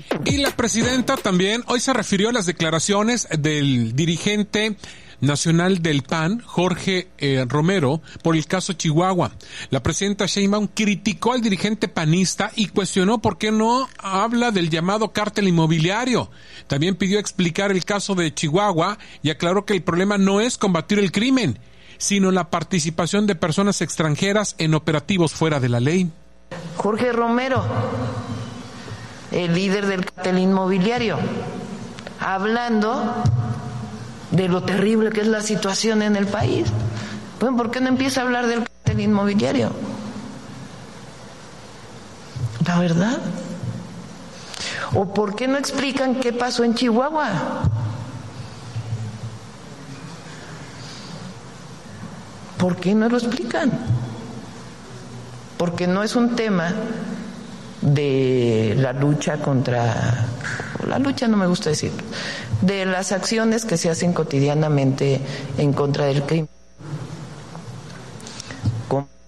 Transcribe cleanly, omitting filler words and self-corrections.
Y la presidenta también hoy se refirió a las declaraciones del dirigente nacional del PAN, Jorge Romero, por el caso Chihuahua. La presidenta Sheinbaum criticó al dirigente panista y cuestionó por qué no habla del llamado cártel inmobiliario. También pidió explicar el caso de Chihuahua y aclaró que el problema no es combatir el crimen, sino la participación de personas extranjeras en operativos fuera de la ley. Jorge Romero, el líder del cártel inmobiliario, hablando de lo terrible que es la situación en el país. Bueno, ¿por qué no empieza a hablar del cártel inmobiliario? La verdad. ¿O por qué no explican qué pasó en Chihuahua? ¿Por qué no lo explican? Porque no es un tema de la lucha contra, la lucha no me gusta decir, de las acciones que se hacen cotidianamente en contra del crimen.